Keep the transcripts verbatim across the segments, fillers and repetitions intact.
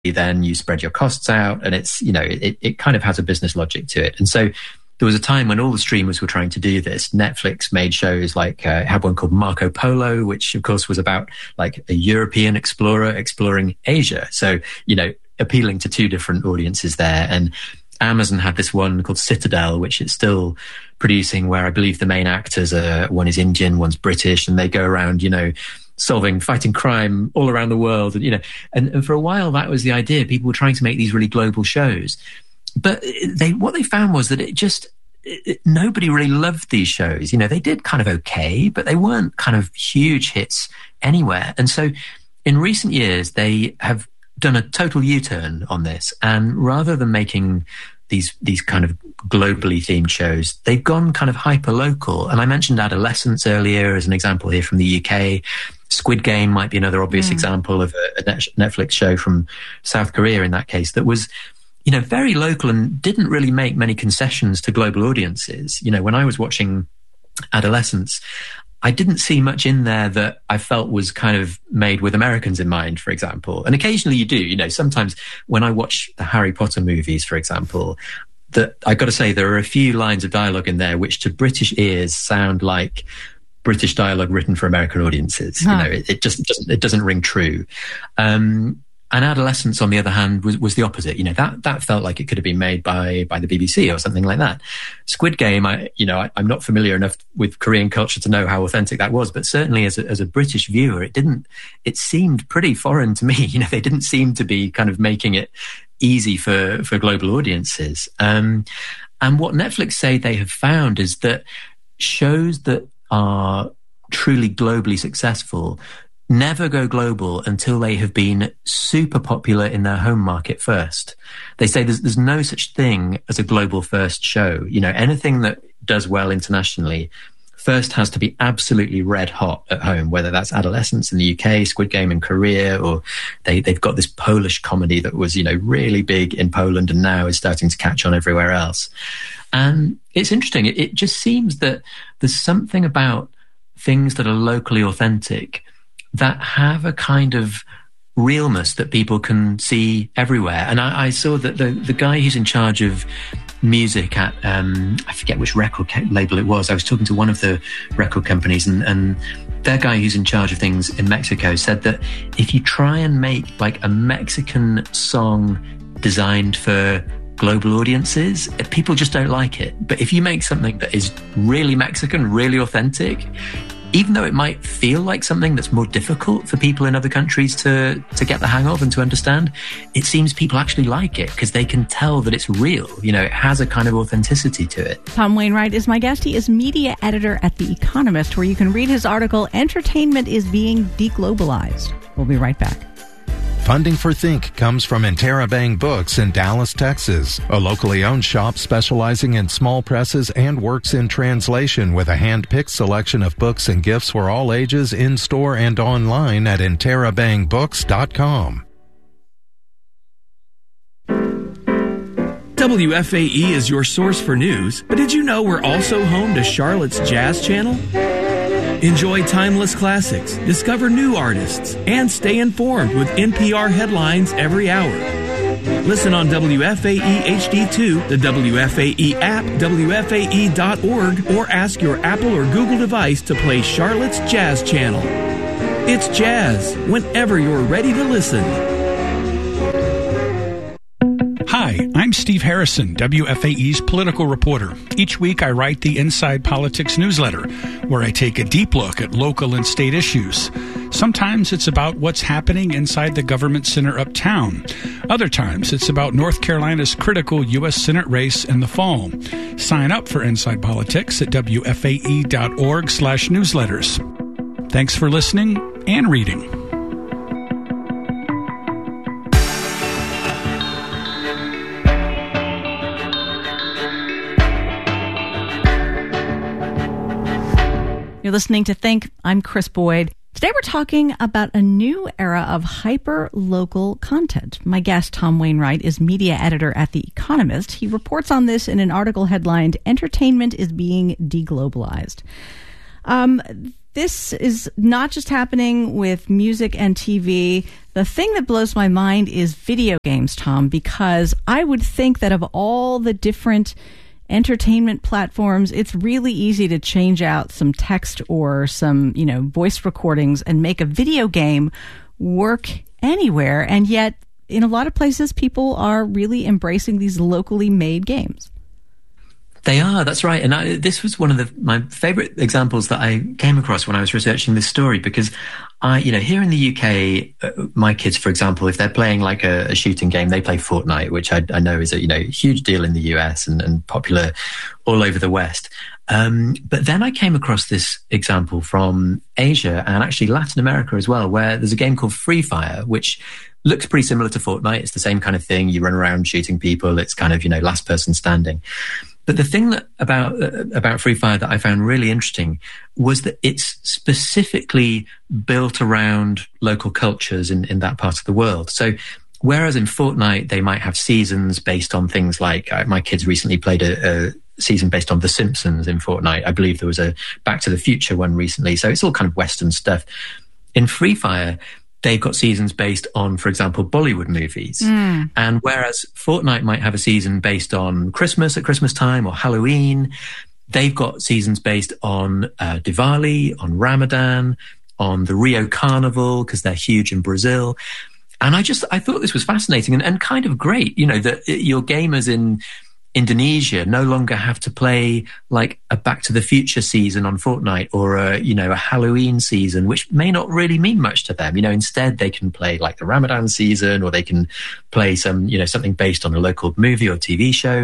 then you spread your costs out, and it's, you know, it, it kind of has a business logic to it. And so there was a time when all the streamers were trying to do this. Netflix made shows like, uh, had one called Marco Polo, which of course was about like a European explorer exploring Asia. So, you know, appealing to two different audiences there. And Amazon had this one called Citadel, which it's still producing, where I believe the main actors are, one is Indian, one's British, and they go around, you know, solving, fighting crime all around the world. And, you know, and, and for a while that was the idea. People were trying to make these really global shows. But they, what they found was that it just, it, nobody really loved these shows. You know, they did kind of okay, but they weren't kind of huge hits anywhere. And so in recent years, they have done a total U-turn on this. And rather than making these, these kind of globally themed shows, they've gone kind of hyper local. And I mentioned Adolescence earlier as an example here from the U K. Squid Game might be another obvious mm. example of a, a Netflix show from South Korea in that case, that was, you know, very local and didn't really make many concessions to global audiences. You know, when I was watching Adolescence, I didn't see much in there that I felt was kind of made with Americans in mind, for example. And occasionally you do, you know, sometimes when I watch the Harry Potter movies, for example, that I got to say there are a few lines of dialogue in there which to British ears sound like British dialogue written for American audiences. Huh. You know, it, it just doesn't, it doesn't ring true. Um, And Adolescence, on the other hand, was, was the opposite. You know, that, that felt like it could have been made by, by the B B C or something like that. Squid Game, I, you know, I, I'm not familiar enough with Korean culture to know how authentic that was, but certainly as a, as a British viewer, it didn't, it seemed pretty foreign to me. You know, they didn't seem to be kind of making it easy for, for global audiences. Um, and what Netflix say they have found is that shows that are truly globally successful never go global until they have been super popular in their home market first. They say there's, there's no such thing as a global first show. You know, anything that does well internationally first has to be absolutely red hot at home, whether that's Adolescence in the U K, Squid Game in Korea, or they, they've got this Polish comedy that was, you know, really big in Poland and now is starting to catch on everywhere else. And it's interesting. It, it just seems that there's something about things that are locally authentic that have a kind of realness that people can see everywhere. And I, I saw that the, the guy who's in charge of music at, um, I forget which record label it was. I was talking to one of the record companies, and, and their guy who's in charge of things in Mexico said that if you try and make like a Mexican song designed for global audiences, people just don't like it. But if you make something that is really Mexican, really authentic, even though it might feel like something that's more difficult for people in other countries to, to get the hang of and to understand, it seems people actually like it because they can tell that it's real. You know, it has a kind of authenticity to it. Tom Wainwright is my guest. He is media editor at The Economist, where you can read his article, Entertainment is Being Deglobalized. We'll be right back. Funding for Think comes from Interabang Books in Dallas, Texas, a locally owned shop specializing in small presses and works in translation with a hand-picked selection of books and gifts for all ages in-store and online at interabang books dot com. W F A E is your source for news, but did you know we're also home to Charlotte's Jazz Channel? Enjoy timeless classics, discover new artists, and stay informed with N P R headlines every hour. Listen on W F A E H D two, the W F A E app, W F A E dot org, or ask your Apple or Google device to play Charlotte's Jazz Channel. It's jazz whenever you're ready to listen. Hi, I'm Steve Harrison, W F A E's political reporter. Each week I write the Inside Politics newsletter, where I take a deep look at local and state issues. Sometimes it's about what's happening inside the government center uptown. Other times it's about North Carolina's critical U S Senate race in the fall. Sign up for Inside Politics at W F A E dot org slash newsletters. Thanks for listening and reading. You're listening to Think. I'm Chris Boyd. Today we're talking about a new era of hyper-local content. My guest, Tom Wainwright, is media editor at The Economist. He reports on this in an article headlined, Entertainment is Being Deglobalized. Um, this is not just happening with music and T V. The thing that blows my mind is video games, Tom, because I would think that of all the different entertainment platforms, it's really easy to change out some text or some, you know, voice recordings and make a video game work anywhere. And yet, in a lot of places, people are really embracing these locally made games. They are, that's right. And I, this was one of the, my favorite examples that I came across when I was researching this story, because I, you know, here in the U K, uh, my kids, for example, if they're playing like a, a shooting game, they play Fortnite, which I, I know is a, you know, huge deal in the U S and, and popular all over the West. Um, but then I came across this example from Asia and actually Latin America as well, where there's a game called Free Fire, which looks pretty similar to Fortnite. It's the same kind of thing. You run around shooting people. It's kind of, you know, last person standing. But the thing that about uh, about Free Fire that I found really interesting was that it's specifically built around local cultures in, in that part of the world. So whereas in Fortnite, they might have seasons based on things like, uh, my kids recently played a, a season based on The Simpsons in Fortnite. I believe there was a Back to the Future one recently. So it's all kind of Western stuff. In Free Fire, they've got seasons based on, for example, Bollywood movies. Mm. And whereas Fortnite might have a season based on Christmas at Christmas time or Halloween, they've got seasons based on uh, Diwali, on Ramadan, on the Rio Carnival, because they're huge in Brazil. And I just, I thought this was fascinating and, and kind of great, you know, that your gamers in Indonesia no longer have to play like a Back to the Future season on Fortnite or a, you know, a Halloween season, which may not really mean much to them. You know, instead they can play like the Ramadan season, or they can play some, you know, something based on a local movie or T V show.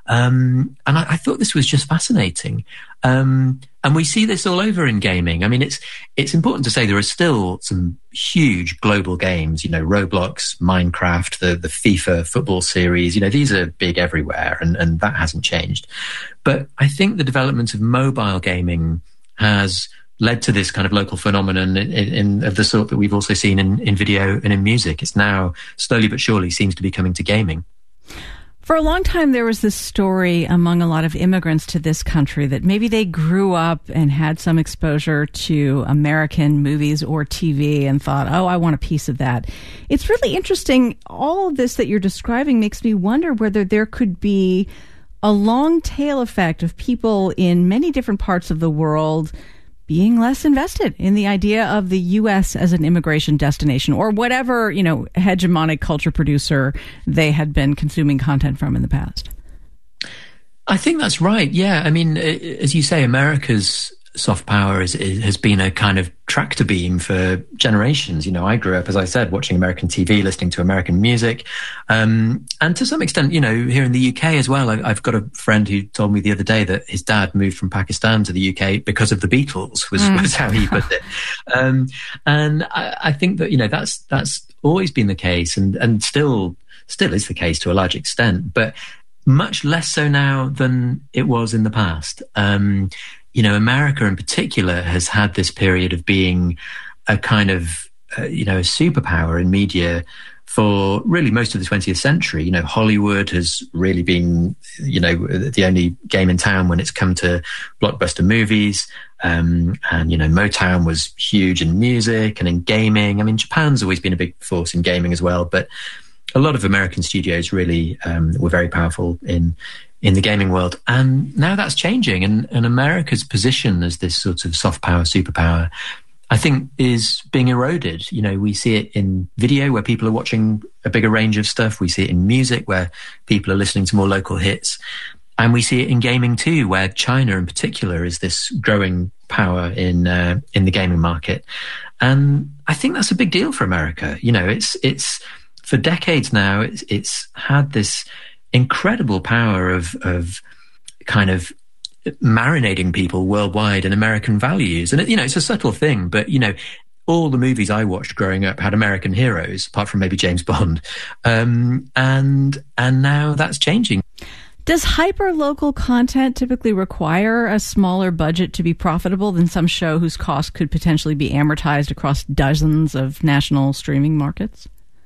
Um, and I, I thought this was just fascinating. Um, and we see this all over in gaming. I mean, it's, it's important to say there are still some huge global games, you know, Roblox, Minecraft, the, the FIFA football series, you know, these are big everywhere, and, and that hasn't changed. But I think the development of mobile gaming has led to this kind of local phenomenon in, in, in, of the sort that we've also seen in, in video and in music. It's now slowly but surely seems to be coming to gaming. For a long time, there was this story among a lot of immigrants to this country that maybe they grew up and had some exposure to American movies or T V and thought, oh, I want a piece of that. It's really interesting. All of this that you're describing makes me wonder whether there could be a long tail effect of people in many different parts of the world being less invested in the idea of the U S as an immigration destination, or whatever, you know, hegemonic culture producer they had been consuming content from in the past. I think that's right. Yeah. I mean, as you say, America's soft power is, is, has been a kind of tractor beam for generations. You know, I grew up, as I said, watching American T V, listening to American music. Um, and to some extent, you know, here in the U K as well, I, I've got a friend who told me the other day that his dad moved from Pakistan to the U K because of the Beatles, was, mm. was how he put it. Um, and I, I think that, you know, that's, that's always been the case, and, and still, still is the case to a large extent, but much less so now than it was in the past. Um, You know, America in particular has had this period of being a kind of, uh, you know, a superpower in media for really most of the twentieth century. You know, Hollywood has really been, you know, the only game in town when it's come to blockbuster movies. Um, and, you know, Motown was huge in music and in gaming. I mean, Japan's always been a big force in gaming as well. But a lot of American studios really um, were very powerful in in the gaming world. And now that's changing. And, and America's position as this sort of soft power, superpower, I think is being eroded. You know, we see it in video where people are watching a bigger range of stuff. We see it in music where people are listening to more local hits. And we see it in gaming too, where China in particular is this growing power in, uh, in the gaming market. And I think that's a big deal for America. You know, it's, it's for decades now, it's, it's had this incredible power of of kind of marinating people worldwide in American values. And, it, you know, it's a subtle thing, but, you know, all the movies I watched growing up had American heroes, apart from maybe James Bond. Um, and and now that's changing. Does hyper-local content typically require a smaller budget to be profitable than some show whose cost could potentially be amortized across dozens of national streaming markets?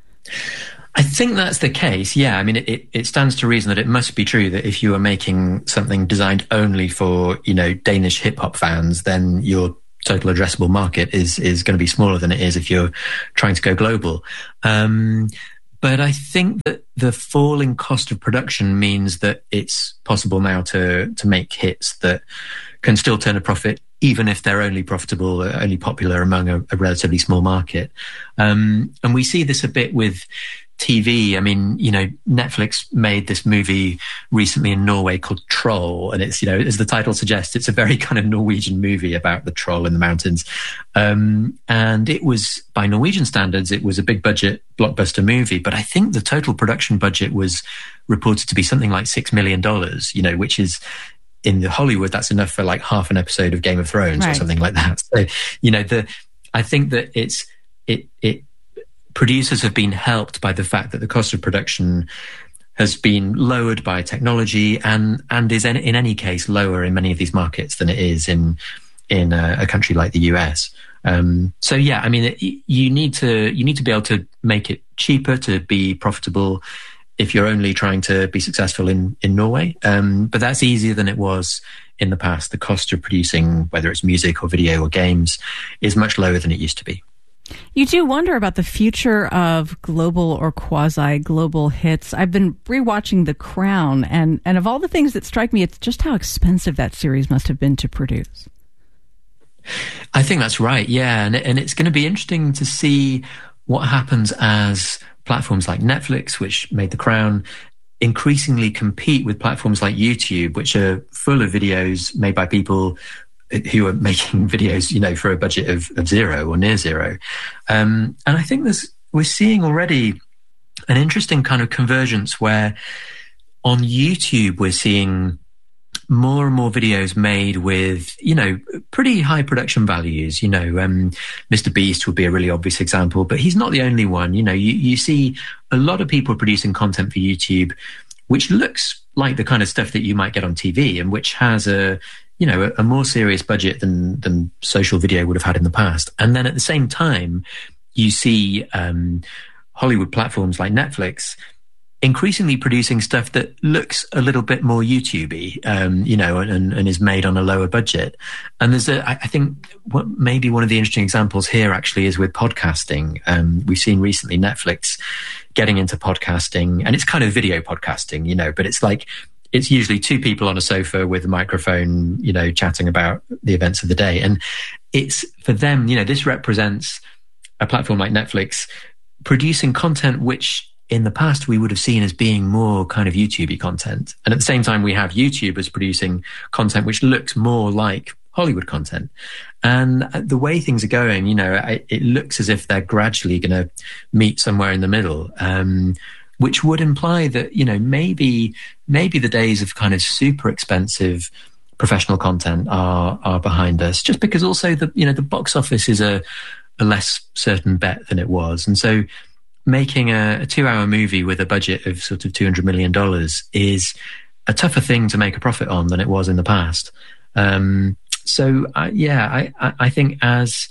I think that's the case, yeah. I mean, it, it stands to reason that it must be true that if you are making something designed only for, you know, Danish hip-hop fans, then you're total addressable market is is going to be smaller than it is if you're trying to go global. Um, but I think that the falling cost of production means that it's possible now to to make hits that can still turn a profit, even if they're only profitable, only popular among a, a relatively small market. Um, and we see this a bit with T V. I mean, you know, Netflix made this movie recently in Norway called Troll. And it's, you know, as the title suggests, it's a very kind of Norwegian movie about the troll in the mountains. Um, and it was, by Norwegian standards, it was a big budget blockbuster movie. But I think the total production budget was reported to be something like six million dollars, you know, which is, in the Hollywood, that's enough for like half an episode of Game of Thrones, right, or something like that. So, you know, the, I think that it's, it, it, producers have been helped by the fact that the cost of production has been lowered by technology and, and is in, in any case lower in many of these markets than it is in, in a, a country like the U S. Um, so yeah, I mean, it, you need to, you need to be able to make it cheaper to be profitable if you're only trying to be successful in, in Norway. Um, but that's easier than it was in the past. The cost of producing, whether it's music or video or games, is much lower than it used to be. You do wonder about the future of global or quasi-global hits. I've been rewatching The Crown, and, and of all the things that strike me, it's just how expensive that series must have been to produce. I think that's right, yeah. And, and it's going to be interesting to see what happens as platforms like Netflix, which made The Crown, increasingly compete with platforms like YouTube, which are full of videos made by people who are making videos, you know, for a budget of, of zero or near zero. Um, and I think there's, we're seeing already an interesting kind of convergence where on YouTube we're seeing more and more videos made with, you know, pretty high production values. You know, um, Mister Beast would be a really obvious example, but he's not the only one. You know, you, you see a lot of people producing content for YouTube, which looks like the kind of stuff that you might get on T V and which has a, you know, a, a more serious budget than, than social video would have had in the past. And then at the same time, you see um, Hollywood platforms like Netflix increasingly producing stuff that looks a little bit more YouTube-y, um, you know, and, and is made on a lower budget. And there's a, I think what maybe one of the interesting examples here actually is with podcasting. Um, we've seen recently Netflix getting into podcasting, and it's kind of video podcasting, you know, but it's like, it's usually two people on a sofa with a microphone, you know, chatting about the events of the day. And it's for them, you know, this represents a platform like Netflix producing content which in the past we would have seen as being more kind of YouTube-y content. And at the same time, we have YouTubers producing content which looks more like Hollywood content. And the way things are going, you know, it looks as if they're gradually going to meet somewhere in the middle, um, which would imply that, you know, maybe maybe the days of kind of super expensive professional content are are behind us, just because also the, you know, the box office is a, a less certain bet than it was. And so making a, a two-hour movie with a budget of sort of two hundred million dollars is a tougher thing to make a profit on than it was in the past. Um, so, uh, yeah, I, I think as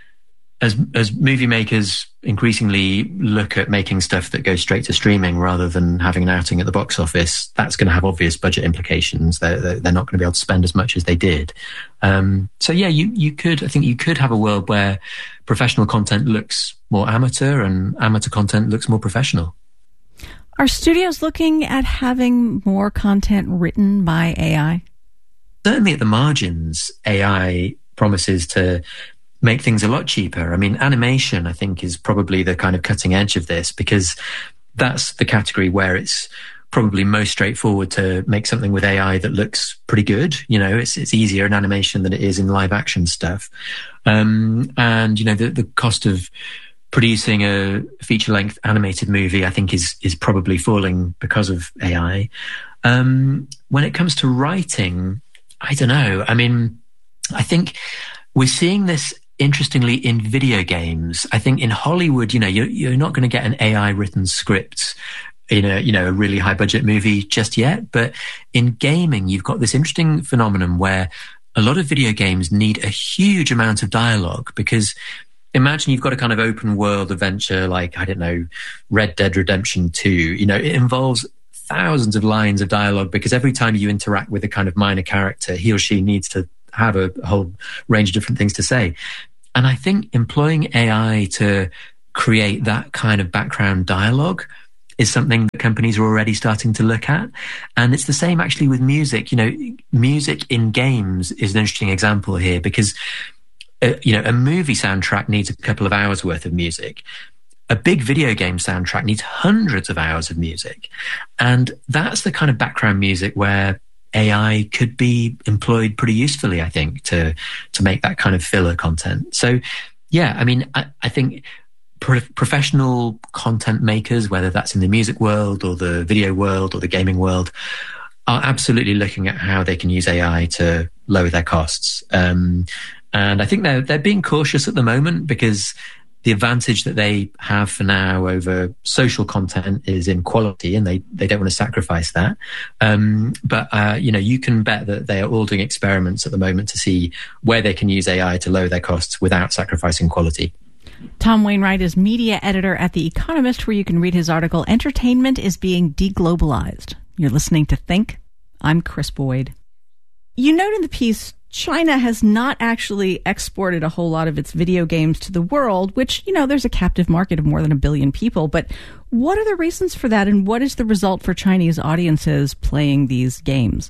as as movie makers increasingly look at making stuff that goes straight to streaming rather than having an outing at the box office, that's going to have obvious budget implications. They're, they're not going to be able to spend as much as they did. Um, so, yeah, you, you could, I think you could have a world where professional content looks more amateur and amateur content looks more professional. Are studios looking at having more content written by A I? Certainly at the margins, A I promises to make things a lot cheaper. I mean, animation, I think, is probably the kind of cutting edge of this, because that's the category where it's probably most straightforward to make something with A I that looks pretty good. You know, it's it's easier in animation than it is in live action stuff. Um, and, you know, the, the cost of producing a feature-length animated movie, I think, is is probably falling because of A I. Um, when it comes to writing, I don't know. I mean, I think we're seeing this interestingly in video games. I think in Hollywood, you know, you're, you're not going to get an A I written script in a, you know, a really high budget movie just yet. But in gaming, you've got this interesting phenomenon where a lot of video games need a huge amount of dialogue, because imagine you've got a kind of open world adventure like, I don't know, Red Dead Redemption two. You know, it involves thousands of lines of dialogue because every time you interact with a kind of minor character, he or she needs to have a whole range of different things to say. And I think employing A I to create that kind of background dialogue is something that companies are already starting to look at. And it's the same actually with music. You know, music in games is an interesting example here because, uh, you know, a movie soundtrack needs a couple of hours worth of music. A big video game soundtrack needs hundreds of hours of music. And that's the kind of background music where A I could be employed pretty usefully, I think, to, to make that kind of filler content. So, yeah, I mean, I, I think professional content makers, whether that's in the music world or the video world or the gaming world, are absolutely looking at how they can use A I to lower their costs. Um, and I think they're, they're being cautious at the moment because the advantage that they have for now over social content is in quality, and they, they don't want to sacrifice that. Um, but, uh, you know, you can bet that they are all doing experiments at the moment to see where they can use A I to lower their costs without sacrificing quality. Tom Wainwright is media editor at The Economist, where you can read his article, Entertainment is Being Deglobalized. You're listening to Think. I'm Chris Boyd. You note in the piece, China has not actually exported a whole lot of its video games to the world, which, you know, there's a captive market of more than a billion people. But what are the reasons for that, and what is the result for Chinese audiences playing these games?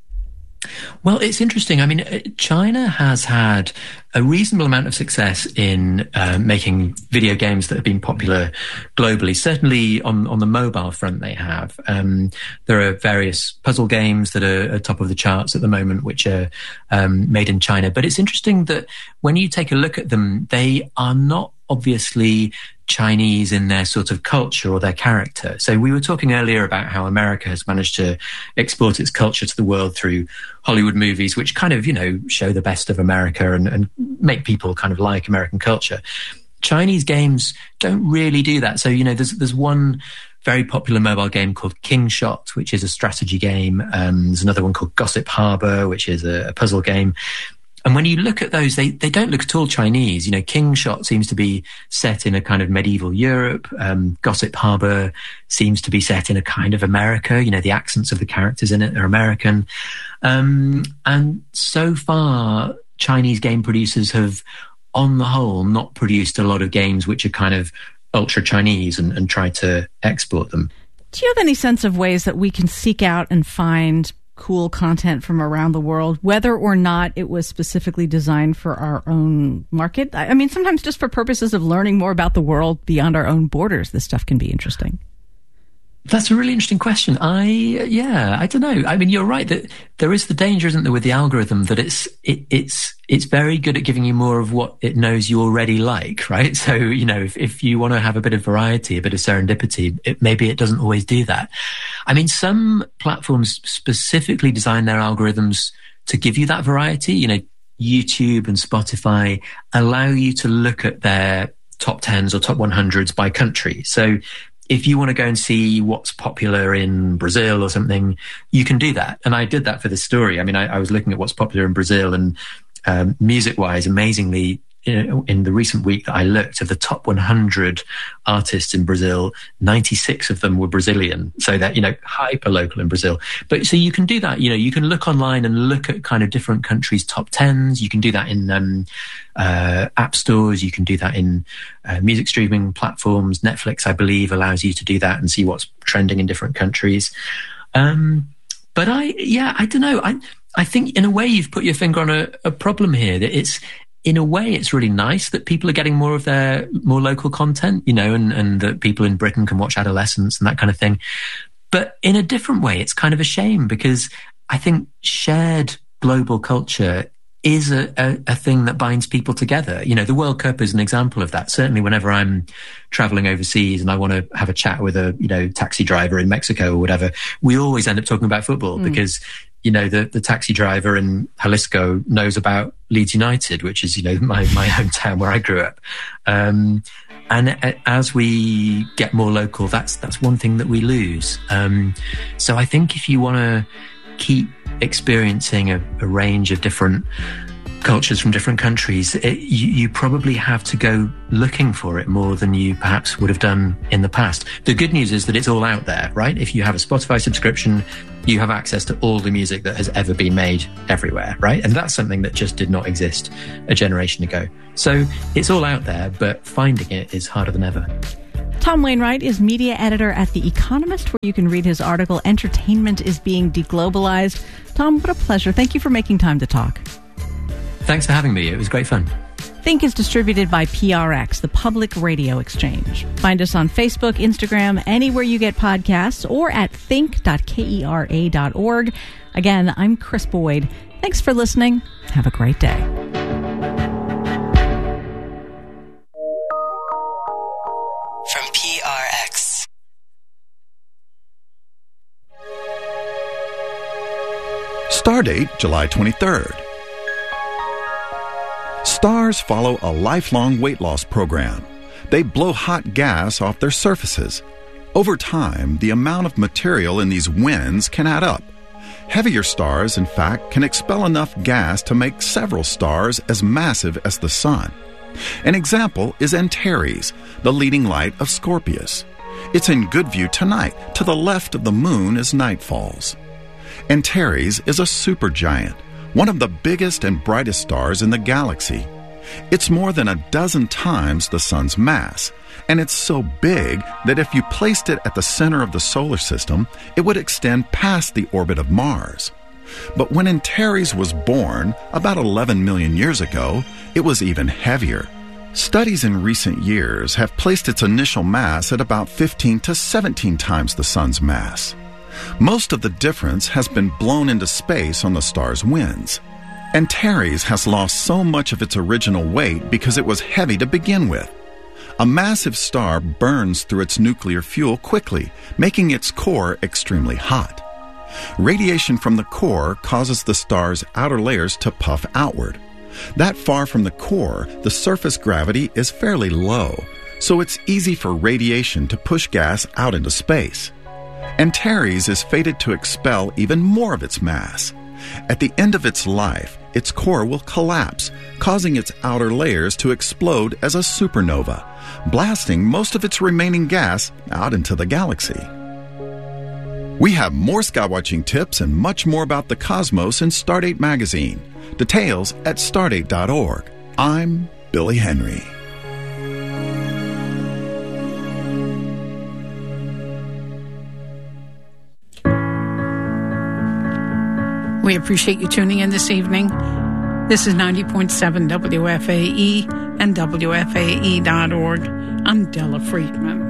Well, it's interesting. I mean, China has had a reasonable amount of success in uh, making video games that have been popular globally. Certainly on, on the mobile front, they have. Um, there are various puzzle games that are at top of the charts at the moment, which are um, made in China. But it's interesting that when you take a look at them, they are not obviously Chinese in their sort of culture or their character. So we were talking earlier about how America has managed to export its culture to the world through Hollywood movies, which kind of, you know, show the best of America and, and make people kind of like American culture. Chinese games don't really do that. So, you know, there's there's one very popular mobile game called King Shot, which is a strategy game. Um, there's another one called Gossip Harbor, which is a, a puzzle game. And when you look at those, they, they don't look at all Chinese. You know, King Shot seems to be set in a kind of medieval Europe. Um, Gossip Harbor seems to be set in a kind of America. You know, the accents of the characters in it are American. Um, and so far, Chinese game producers have, on the whole, not produced a lot of games which are kind of ultra Chinese and, and tried to export them. Do you have any sense of ways that we can seek out and find cool content from around the world, whether or not it was specifically designed for our own market? I mean, sometimes just for purposes of learning more about the world beyond our own borders, this stuff can be interesting. That's a really interesting question. I, yeah, I don't know. I mean, you're right that there is the danger, isn't there, with the algorithm that it's, it, it's, it's very good at giving you more of what it knows you already like, right? So, you know, if, if you want to have a bit of variety, a bit of serendipity, it, maybe it doesn't always do that. I mean, some platforms specifically design their algorithms to give you that variety. You know, YouTube and Spotify allow you to look at their top tens or top one hundreds by country. So if you want to go and see what's popular in Brazil or something, you can do that. And I did that for this story. I mean, I, I was looking at what's popular in Brazil, and um, music-wise, amazingly, you know, in the recent week that I looked, of the top one hundred artists in Brazil, ninety-six of them were Brazilian. So that, you know, hyper local in Brazil. But so you can do that, you know, you can look online and look at kind of different countries' top tens. You can do that in um, uh, app stores. You can do that in uh, music streaming platforms. Netflix, I believe, allows you to do that and see what's trending in different countries. Um, but I, yeah, I don't know. I, I think in a way you've put your finger on a, a problem here, that it's, in a way, it's really nice that people are getting more of their more local content, you know, and, and that people in Britain can watch Adolescence and that kind of thing. But in a different way, it's kind of a shame, because I think shared global culture is a, a, a thing that binds people together. You know, the World Cup is an example of that. Certainly whenever I'm traveling overseas and I want to have a chat with a, you know, taxi driver in Mexico or whatever, we always end up talking about football mm. because, you know, the, the taxi driver in Jalisco knows about Leeds United, which is, you know, my, my hometown where I grew up. Um, and as we get more local, that's, that's one thing that we lose. Um, so I think if you want to keep experiencing a, a range of different cultures from different countries, it, you, you probably have to go looking for it more than you perhaps would have done in the past. The good news is that it's all out there, right? If you have a Spotify subscription, you have access to all the music that has ever been made everywhere, right? And that's something that just did not exist a generation ago. So it's all out there, but finding it is harder than ever. Tom Wainwright is media editor at The Economist, where you can read his article, Entertainment is Being Deglobalized. Tom, what a pleasure. Thank you for making time to talk. Thanks for having me. It was great fun. Think is distributed by P R X, the Public Radio Exchange. Find us on Facebook, Instagram, anywhere you get podcasts, or at think dot kera dot org. Again, I'm Chris Boyd. Thanks for listening. Have a great day. From P R X. Stardate, July twenty-third. Stars follow a lifelong weight loss program. They blow hot gas off their surfaces. Over time, the amount of material in these winds can add up. Heavier stars, in fact, can expel enough gas to make several stars as massive as the Sun. An example is Antares, the leading light of Scorpius. It's in good view tonight, to the left of the Moon as night falls. Antares is a supergiant, one of the biggest and brightest stars in the galaxy. It's more than a dozen times the Sun's mass, and it's so big that if you placed it at the center of the solar system, it would extend past the orbit of Mars. But when Antares was born, about eleven million years ago, it was even heavier. Studies in recent years have placed its initial mass at about fifteen to seventeen times the Sun's mass. Most of the difference has been blown into space on the star's winds. Antares has lost so much of its original weight because it was heavy to begin with. A massive star burns through its nuclear fuel quickly, making its core extremely hot. Radiation from the core causes the star's outer layers to puff outward. That far from the core, the surface gravity is fairly low, so it's easy for radiation to push gas out into space. Antares is fated to expel even more of its mass. At the end of its life, its core will collapse, causing its outer layers to explode as a supernova, blasting most of its remaining gas out into the galaxy. We have more skywatching tips and much more about the cosmos in Stardate magazine. Details at stardate dot org. I'm Billy Henry. We appreciate you tuning in this evening. This is ninety point seven W F A E and W F A E dot org. I'm Della Friedman.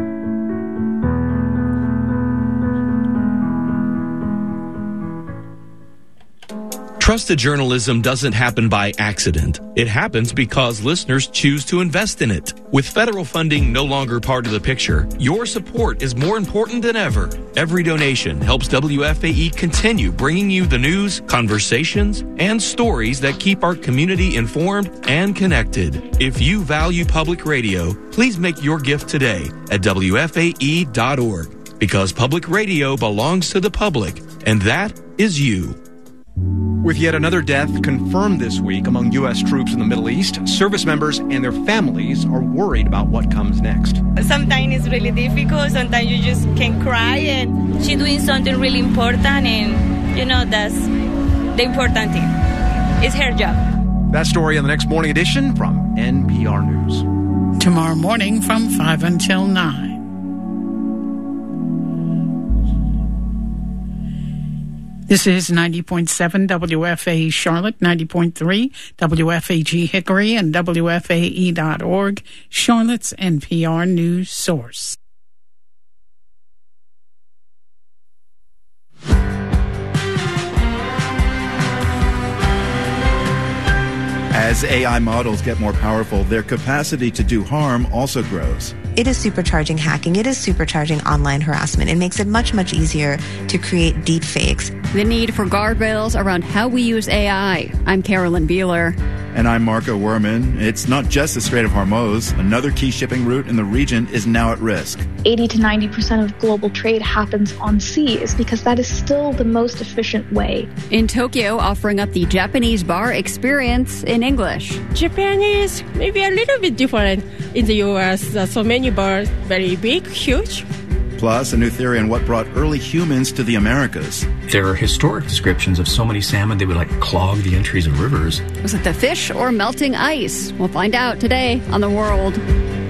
Trusted journalism doesn't happen by accident. It happens because listeners choose to invest in it. With federal funding no longer part of the picture, your support is more important than ever. Every donation helps W F A E continue bringing you the news, conversations, and stories that keep our community informed and connected. If you value public radio, please make your gift today at W F A E dot org, because public radio belongs to the public, and that is you. With yet another death confirmed this week among U S troops in the Middle East, service members and their families are worried about what comes next. Sometimes it's really difficult. Sometimes you just can cry, and she's doing something really important, and, you know, that's the important thing. It's her job. That story on the next morning edition from N P R News. Tomorrow morning from five until nine. This is ninety point seven W F A E Charlotte, ninety point three W F A G Hickory, and W F A E dot org, Charlotte's N P R news source. As A I models get more powerful, their capacity to do harm also grows. It is supercharging hacking. It is supercharging online harassment. It makes it much, much easier to create deep fakes. The need for guardrails around how we use A I. I'm Carolyn Beeler. And I'm Marco Werman. It's not just the Strait of Hormuz. Another key shipping route in the region is now at risk. eighty to ninety percent of global trade happens on sea is because that is still the most efficient way. In Tokyo, offering up the Japanese bar experience in English. Japan is maybe a little bit different in the U S. Uh, so many bars, very big, huge. Plus, a new theory on what brought early humans to the Americas. There are historic descriptions of so many salmon they would like clog the entries of rivers. Was it the fish or melting ice? We'll find out today on The World.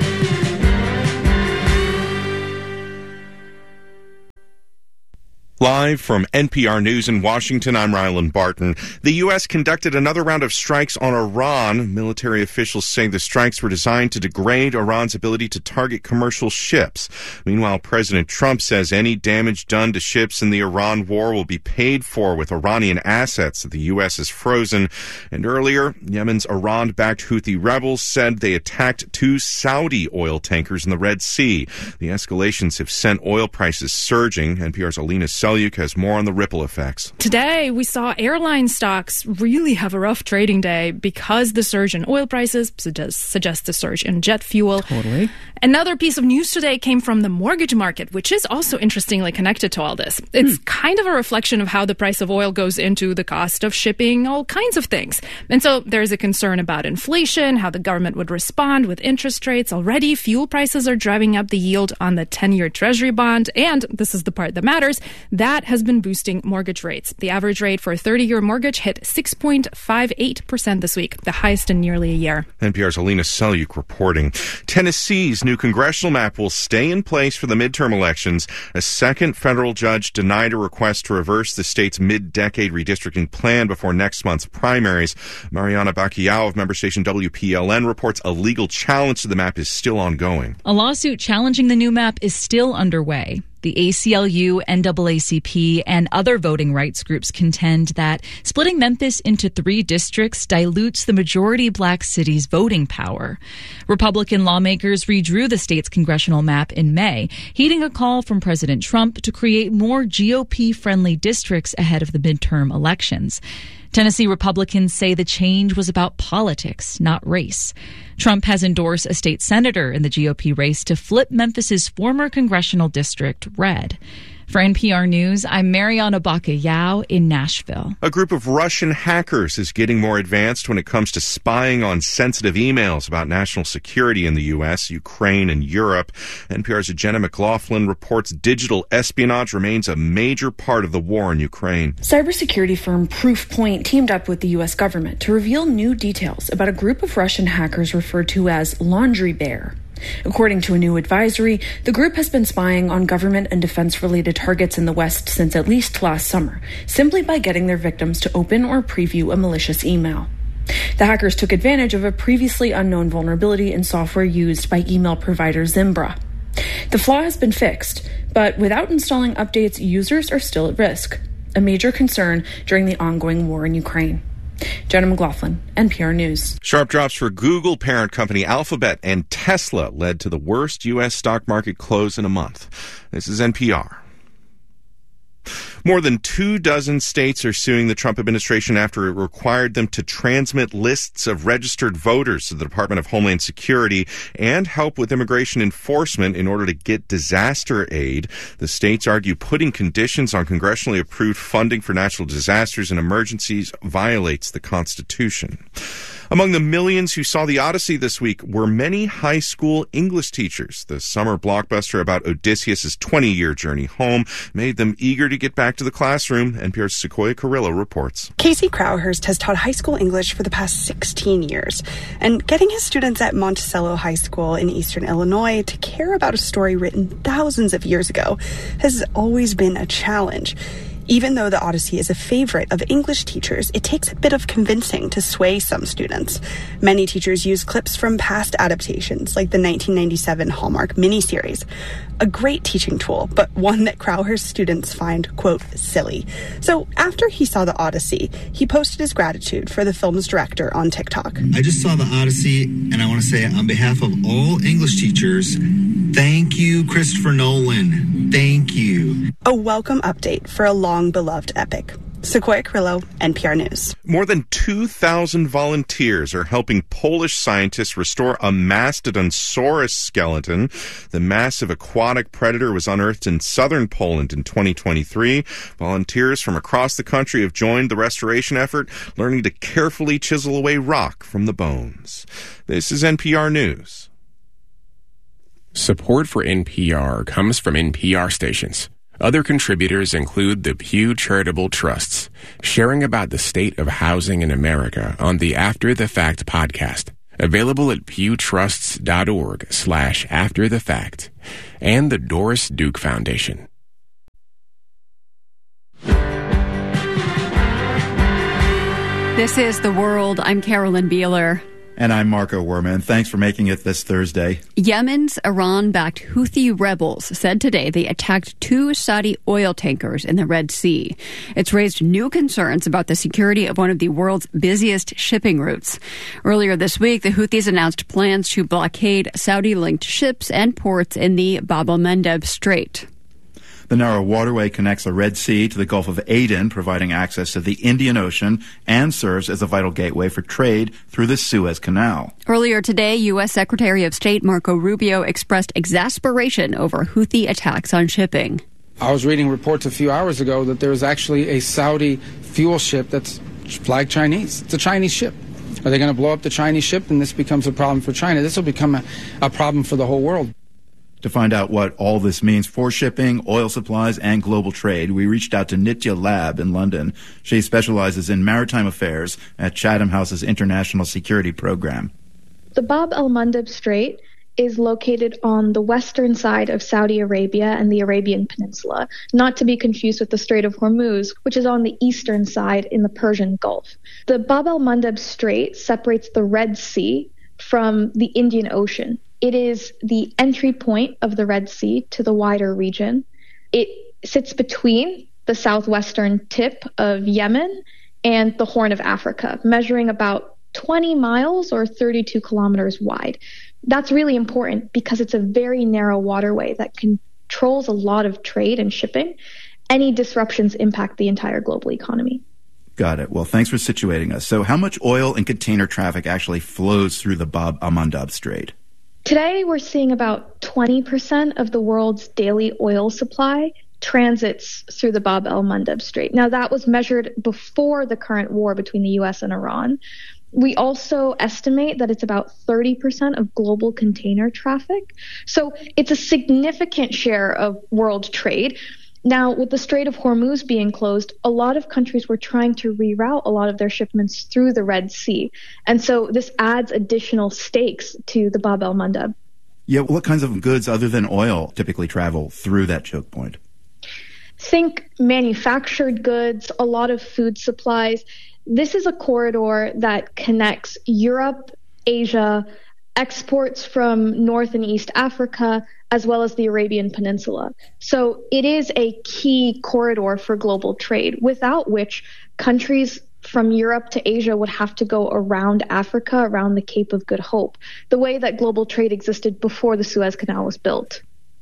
Live from N P R News in Washington, I'm Rylan Barton. The U S conducted another round of strikes on Iran. Military officials say the strikes were designed to degrade Iran's ability to target commercial ships. Meanwhile, President Trump says any damage done to ships in the Iran war will be paid for with Iranian assets that the U S has frozen. And earlier, Yemen's Iran-backed Houthi rebels said they attacked two Saudi oil tankers in the Red Sea. The escalations have sent oil prices surging. N P R's Alina Selyuk has more on the ripple effects. Today, we saw airline stocks really have a rough trading day because the surge in oil prices suggests, suggests the surge in jet fuel. Totally. Another piece of news today came from the mortgage market, which is also interestingly connected to all this. It's hmm. kind of a reflection of how the price of oil goes into the cost of shipping all kinds of things. And so there's a concern about inflation, how the government would respond with interest rates. Already, fuel prices are driving up the yield on the ten-year Treasury bond. And this is the part that matters. That has been boosting mortgage rates. The average rate for a thirty-year mortgage hit six point five eight percent this week, the highest in nearly a year. N P R's Alina Selyuk reporting. Tennessee's new congressional map will stay in place for the midterm elections. A second federal judge denied a request to reverse the state's mid-decade redistricting plan before next month's primaries. Mariana Bacchiao of member station W P L N reports a legal challenge to the map is still ongoing. A lawsuit challenging the new map is still underway. The A C L U, N double A C P, and other voting rights groups contend that splitting Memphis into three districts dilutes the majority black city's voting power. Republican lawmakers redrew the state's congressional map in May, heeding a call from President Trump to create more G O P-friendly districts ahead of the midterm elections. Tennessee Republicans say the change was about politics, not race. Trump has endorsed a state senator in the G O P race to flip Memphis's former congressional district red. For N P R News, I'm Mariana Bacchiao in Nashville. A group of Russian hackers is getting more advanced when it comes to spying on sensitive emails about national security in the U S, Ukraine, and Europe. N P R's Jenna McLaughlin reports digital espionage remains a major part of the war in Ukraine. Cybersecurity firm Proofpoint teamed up with the U S government to reveal new details about a group of Russian hackers referred to as Laundry Bear. According to a new advisory, the group has been spying on government and defense-related targets in the West since at least last summer, simply by getting their victims to open or preview a malicious email. The hackers took advantage of a previously unknown vulnerability in software used by email provider Zimbra. The flaw has been fixed, but without installing updates, users are still at risk, a major concern during the ongoing war in Ukraine. Jenna McLaughlin, N P R News. Sharp drops for Google parent company Alphabet and Tesla led to the worst U S stock market close in a month. This is N P R. More than two dozen states are suing the Trump administration after it required them to transmit lists of registered voters to the Department of Homeland Security and help with immigration enforcement in order to get disaster aid. The states argue putting conditions on congressionally approved funding for natural disasters and emergencies violates the Constitution. Among the millions who saw The Odyssey this week were many high school English teachers. The summer blockbuster about Odysseus' twenty-year journey home made them eager to get back to the classroom. N P R's Sequoia Carrillo reports. Casey Crowhurst has taught high school English for the past sixteen years, and getting his students at Monticello High School in eastern Illinois to care about a story written thousands of years ago has always been a challenge. Even though the Odyssey is a favorite of English teachers, it takes a bit of convincing to sway some students. Many teachers use clips from past adaptations, like the nineteen ninety-seven Hallmark miniseries. A great teaching tool, but one that Crowher's students find, quote, silly. So after he saw the Odyssey, he posted his gratitude for the film's director on TikTok. I just saw the Odyssey, and I want to say on behalf of all English teachers, thank you, Christopher Nolan. Thank you. A welcome update for a long-beloved epic. Sequoia Carrillo, N P R News. More than two thousand volunteers are helping Polish scientists restore a Mastodonsaurus skeleton. The massive aquatic predator was unearthed in southern Poland in twenty twenty-three. Volunteers from across the country have joined the restoration effort, learning to carefully chisel away rock from the bones. This is N P R News. Support for N P R comes from N P R stations. Other contributors include the Pew Charitable Trusts, sharing about the state of housing in America on the After the Fact podcast, available at pewtrusts.org slash after the fact, and the Doris Duke Foundation. This is The World. I'm Carolyn Beeler. And I'm Marco Werman. Thanks for making it this Thursday. Yemen's Iran-backed Houthi rebels said today they attacked two Saudi oil tankers in the Red Sea. It's raised new concerns about the security of one of the world's busiest shipping routes. Earlier this week, the Houthis announced plans to blockade Saudi-linked ships and ports in the Bab el-Mandeb Strait. The narrow waterway connects the Red Sea to the Gulf of Aden, providing access to the Indian Ocean, and serves as a vital gateway for trade through the Suez Canal. Earlier today, U S. Secretary of State Marco Rubio expressed exasperation over Houthi attacks on shipping. I was reading reports a few hours ago that there is actually a Saudi fuel ship that's flagged Chinese. It's a Chinese ship. Are they going to blow up the Chinese ship and this becomes a problem for China? This will become a, a problem for the whole world. To find out what all this means for shipping, oil supplies, and global trade, we reached out to Nitya Lab in London. She specializes in maritime affairs at Chatham House's International Security Program. The Bab el-Mandeb Strait is located on the western side of Saudi Arabia and the Arabian Peninsula, not to be confused with the Strait of Hormuz, which is on the eastern side in the Persian Gulf. The Bab el-Mandeb Strait separates the Red Sea from the Indian Ocean. It is the entry point of the Red Sea to the wider region. It sits between the southwestern tip of Yemen and the Horn of Africa, measuring about twenty miles or thirty-two kilometers wide. That's really important because it's a very narrow waterway that controls a lot of trade and shipping. Any disruptions impact the entire global economy. Got it. Well, thanks for situating us. So how much oil and container traffic actually flows through the Bab el-Mandeb Strait? Today, we're seeing about twenty percent of the world's daily oil supply transits through the Bab el-Mandeb Strait. Now, that was measured before the current war between the U S and Iran. We also estimate that it's about thirty percent of global container traffic. So it's a significant share of world trade. Now, with the Strait of Hormuz being closed, a lot of countries were trying to reroute a lot of their shipments through the Red Sea. And so this adds additional stakes to the Bab el-Mandeb. Yeah, what kinds of goods other than oil typically travel through that choke point? Think manufactured goods, a lot of food supplies. This is a corridor that connects Europe, Asia, exports from North and East Africa, as well as the Arabian Peninsula. So it is a key corridor for global trade, without which countries from Europe to Asia would have to go around Africa, around the Cape of Good Hope, the way that global trade existed before the Suez Canal was built.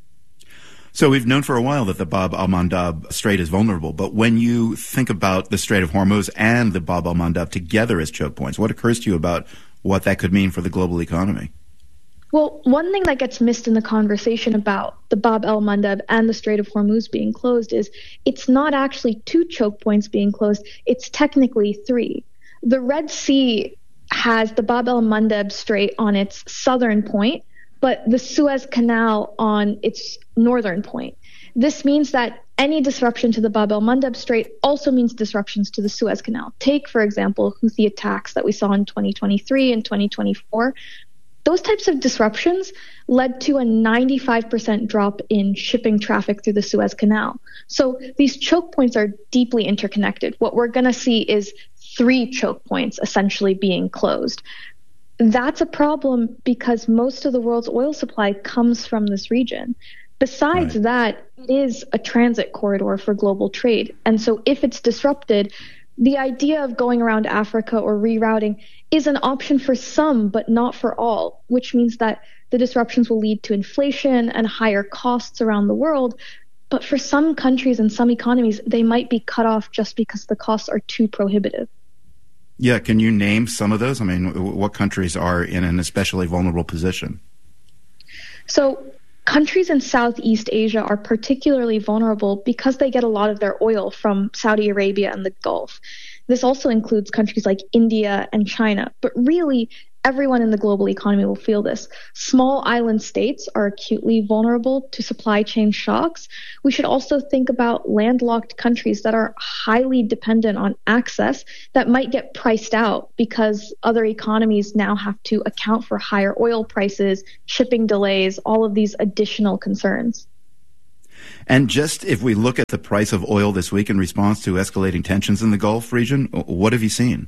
So we've known for a while that the Bab el-Mandeb Strait is vulnerable, but when you think about the Strait of Hormuz and the Bab el-Mandeb together as choke points, what occurs to you about what that could mean for the global economy? Well, one thing that gets missed in the conversation about the Bab el-Mandeb and the Strait of Hormuz being closed is it's not actually two choke points being closed, it's technically three. The Red Sea has the Bab el-Mandeb Strait on its southern point, but the Suez Canal on its northern point. This means that any disruption to the Bab el-Mandeb Strait also means disruptions to the Suez Canal. Take, for example, Houthi attacks that we saw in twenty twenty-three and twenty twenty-four. Those types of disruptions led to a ninety-five percent drop in shipping traffic through the Suez Canal. So these choke points are deeply interconnected. What we're going to see is three choke points essentially being closed. That's a problem because most of the world's oil supply comes from this region. Besides right. that, it is a transit corridor for global trade. And so if it's disrupted, the idea of going around Africa or rerouting is an option for some, but not for all, which means that the disruptions will lead to inflation and higher costs around the world. But for some countries and some economies, they might be cut off just because the costs are too prohibitive. Yeah, can you name some of those? I mean, what countries are in an especially vulnerable position? So countries in Southeast Asia are particularly vulnerable because they get a lot of their oil from Saudi Arabia and the Gulf. This also includes countries like India and China, but really everyone in the global economy will feel this. Small island states are acutely vulnerable to supply chain shocks. We should also think about landlocked countries that are highly dependent on access that might get priced out because other economies now have to account for higher oil prices, shipping delays, all of these additional concerns. And just if we look at the price of oil this week in response to escalating tensions in the Gulf region, what have you seen?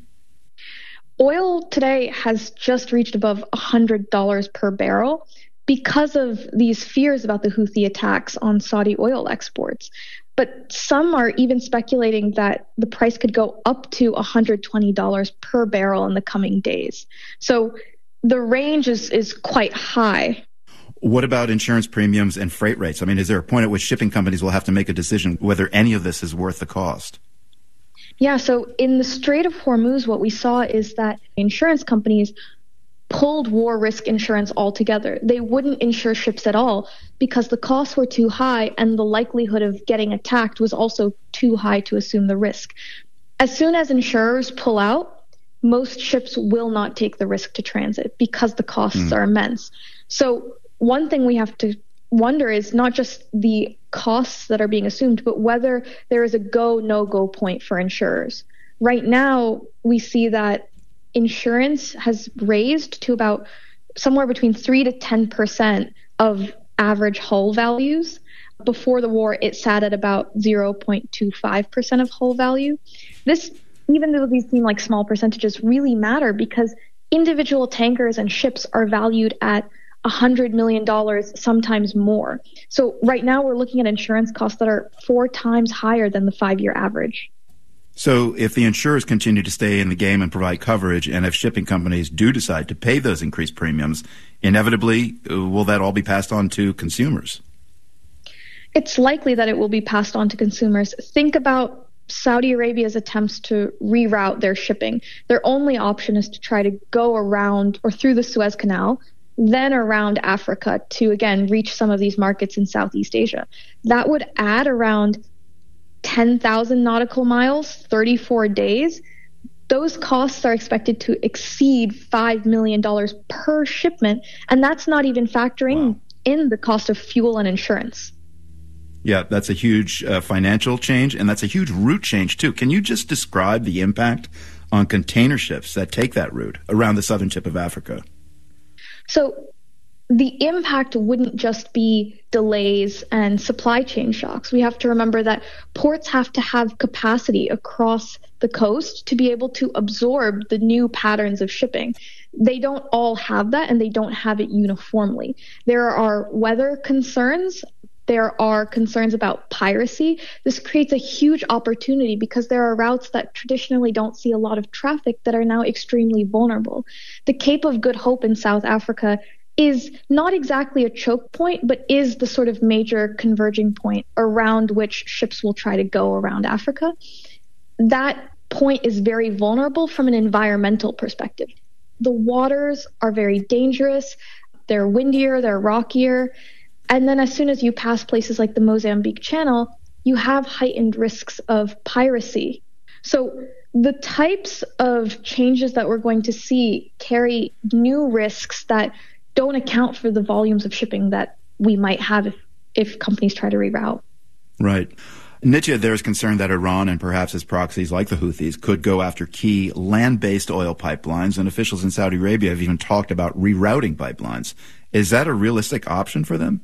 Oil today has just reached above one hundred dollars per barrel because of these fears about the Houthi attacks on Saudi oil exports. But some are even speculating that the price could go up to one hundred twenty dollars per barrel in the coming days. So the range is, is quite high. What about insurance premiums and freight rates? I mean, is there a point at which shipping companies will have to make a decision whether any of this is worth the cost? Yeah, so in the Strait of Hormuz, what we saw is that insurance companies pulled war risk insurance altogether. They wouldn't insure ships at all because the costs were too high and the likelihood of getting attacked was also too high to assume the risk. As soon as insurers pull out, most ships will not take the risk to transit because the costs mm. are immense. So one thing we have to wonder is not just the costs that are being assumed, but whether there is a go, no-go point for insurers. Right now, we see that insurance has raised to about somewhere between three to ten percent of average hull values. Before the war, it sat at about zero point two five percent of hull value. This, even though these seem like small percentages, really matter because individual tankers and ships are valued at one hundred million dollars, sometimes more. So right now we're looking at insurance costs that are four times higher than the five-year average. So if the insurers continue to stay in the game and provide coverage, and if shipping companies do decide to pay those increased premiums, inevitably, uh, will that all be passed on to consumers? It's likely that it will be passed on to consumers. Think about Saudi Arabia's attempts to reroute their shipping. Their only option is to try to go around or through the Suez Canal, then around Africa to, again, reach some of these markets in Southeast Asia. That would add around ten thousand nautical miles, thirty-four days. Those costs are expected to exceed five million dollars per shipment, and that's not even factoring wow. in the cost of fuel and insurance. Yeah, that's a huge uh, financial change, and that's a huge route change, too. Can you just describe the impact on container ships that take that route around the southern tip of Africa? So the impact wouldn't just be delays and supply chain shocks. We have to remember that ports have to have capacity across the coast to be able to absorb the new patterns of shipping. They don't all have that, and they don't have it uniformly. There are weather concerns. There are concerns about piracy. This creates a huge opportunity because there are routes that traditionally don't see a lot of traffic that are now extremely vulnerable. The Cape of Good Hope in South Africa is not exactly a choke point, but is the sort of major converging point around which ships will try to go around Africa. That point is very vulnerable from an environmental perspective. The waters are very dangerous. They're windier, they're rockier. And then as soon as you pass places like the Mozambique Channel, you have heightened risks of piracy. So the types of changes that we're going to see carry new risks that don't account for the volumes of shipping that we might have if, if companies try to reroute. Right. Nitya, there's concern that Iran and perhaps its proxies like the Houthis could go after key land-based oil pipelines, and officials in Saudi Arabia have even talked about rerouting pipelines. Is that a realistic option for them?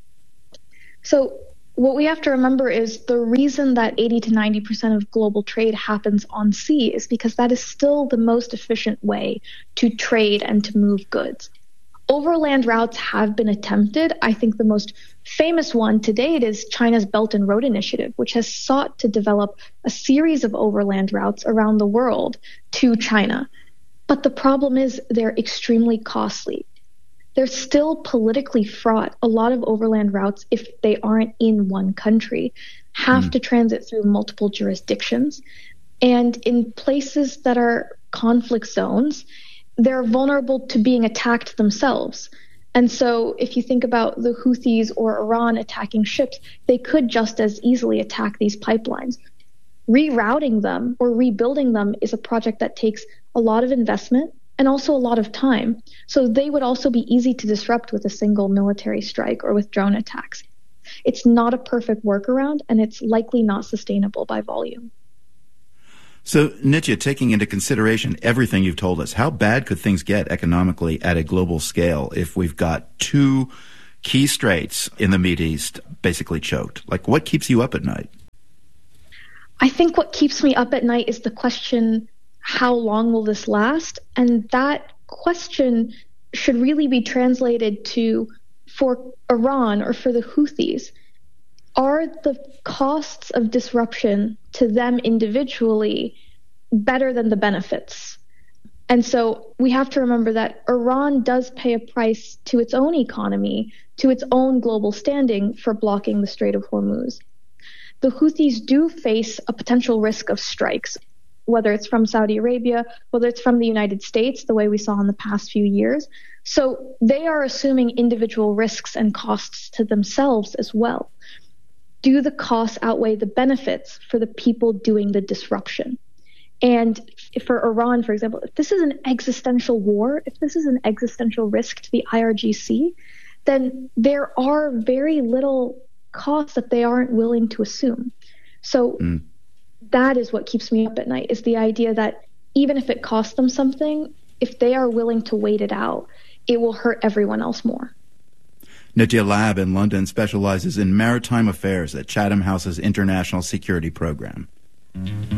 So what we have to remember is the reason that eighty to ninety percent of global trade happens on sea is because that is still the most efficient way to trade and to move goods. Overland routes have been attempted. I think the most famous one to date is China's Belt and Road Initiative, which has sought to develop a series of overland routes around the world to China. But the problem is they're extremely costly. They're still politically fraught. A lot of overland routes, if they aren't in one country, have mm. to transit through multiple jurisdictions. And in places that are conflict zones, they're vulnerable to being attacked themselves. And so if you think about the Houthis or Iran attacking ships, they could just as easily attack these pipelines. Rerouting them or rebuilding them is a project that takes a lot of investment and also a lot of time. So they would also be easy to disrupt with a single military strike or with drone attacks. It's not a perfect workaround, and it's likely not sustainable by volume. So, Nitya, taking into consideration everything you've told us, how bad could things get economically at a global scale if we've got two key straits in the Mideast basically choked? Like, what keeps you up at night? I think what keeps me up at night is the question, how long will this last? And that question should really be translated to, for Iran or for the Houthis, are the costs of disruption to them individually better than the benefits? And so we have to remember that Iran does pay a price to its own economy, to its own global standing for blocking the Strait of Hormuz. The Houthis do face a potential risk of strikes, whether it's from Saudi Arabia, whether it's from the United States, the way we saw in the past few years. So they are assuming individual risks and costs to themselves as well. Do the costs outweigh the benefits for the people doing the disruption? And for Iran, for example, if this is an existential war, if this is an existential risk to the I R G C, then there are very little costs that they aren't willing to assume. So mm. that is what keeps me up at night, is the idea that even if it costs them something, if they are willing to wait it out, it will hurt everyone else more. Nitya Lab in London specializes in maritime affairs at Chatham House's International Security Program.